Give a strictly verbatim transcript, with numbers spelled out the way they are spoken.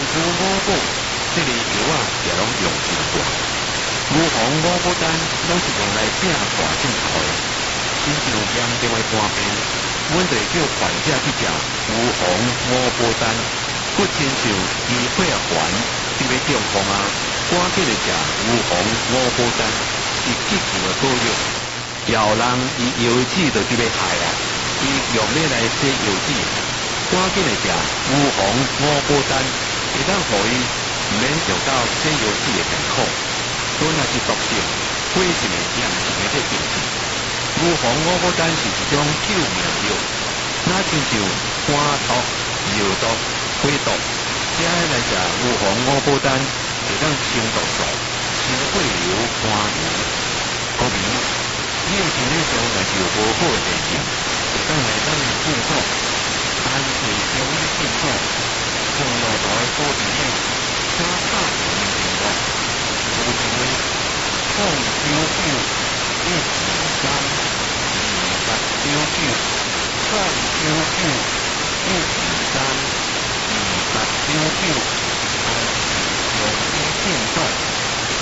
乌五宝，这个药啊也拢用真大。乌黄五宝丹拢是用来拼大镜头的，亲像严重的肝病，阮就会叫患者去食乌黄五宝丹。佫亲像医血环特别中风啊，赶紧来食乌黄五宝丹，是极强的保养。药人伊药剂就特别害啊，伊用咧来洗药剂，赶紧来食乌黄五宝丹，会当互伊毋免受到洗药剂的痛苦。若若是毒性、火性的炎性的这病症，乌黄五宝丹是一种救命药，那亲像肝毒、尿毒、血毒，这样来食乌黄五宝丹，会当清毒素、清血流、肝炎。国民，你有身体上若是有无好的地形，会当来咱诊所，安慰中医诊所，从路途的保健院，请打电话。有一位空九九一二三二八九九，空九九一二三二八九九。